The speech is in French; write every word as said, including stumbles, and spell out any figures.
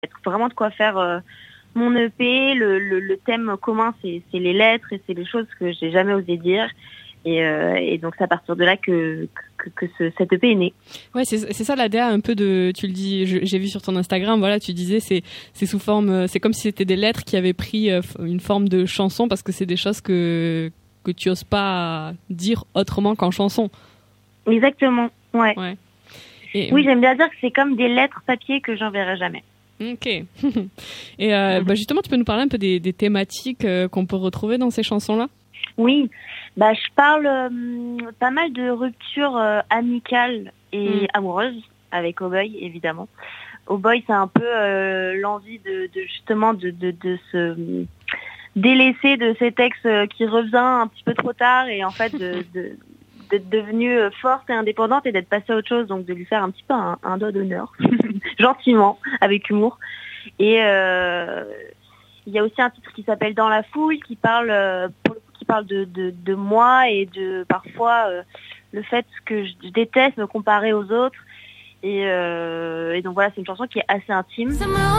vraiment de quoi faire euh, mon E P. Le, le, le thème commun, c'est, c'est les lettres et c'est les choses que j'ai jamais osé dire. Et, euh, et donc c'est à partir de là que que, que ce, cette E P est née. Ouais, c'est c'est ça l'A D A un peu de. Tu le dis, je, j'ai vu sur ton Instagram. Voilà, tu disais c'est c'est sous forme, c'est comme si c'était des lettres qui avaient pris euh, une forme de chanson parce que c'est des choses que que tu oses pas dire autrement qu'en chanson. Exactement. Ouais. Ouais. Et, oui, j'aime bien dire que c'est comme des lettres papier que j'enverrai jamais. Ok. Et euh, bah justement, tu peux nous parler un peu des, des thématiques euh, qu'on peut retrouver dans ces chansons-là? Oui, bah je parle euh, pas mal de ruptures euh, amicales et mmh. amoureuses avec Oh Boy, évidemment. Oh Boy, c'est un peu euh, l'envie de, de justement de, de, de se délaisser de cet ex qui revient un petit peu trop tard et en fait de, de d'être devenue forte et indépendante et d'être passée à autre chose, donc de lui faire un petit peu un, un doigt d'honneur, gentiment, avec humour. Et euh, il y a aussi un titre qui s'appelle Dans la foule, qui parle, pour le coup, qui parle de, de, de moi et de parfois euh, le fait que je déteste me comparer aux autres. Et, euh, et donc voilà, c'est une chanson qui est assez intime.